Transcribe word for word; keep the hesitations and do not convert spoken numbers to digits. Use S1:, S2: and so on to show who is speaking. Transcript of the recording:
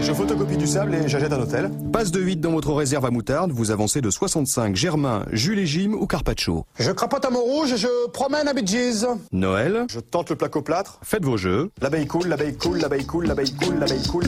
S1: Je photocopie du sable et j'achète un hôtel.
S2: Passe de huit dans votre réserve à moutarde, vous avancez de soixante-cinq Germain, Jules et Jim ou Carpaccio.
S1: Je crapote à Montrouge et je promène à Bee Gees.
S2: Noël,
S1: Je tente le placo plâtre.
S2: faites vos jeux.
S1: L'abeille cool, l'abeille cool, l'abeille cool, l'abeille cool, l'abeille cool.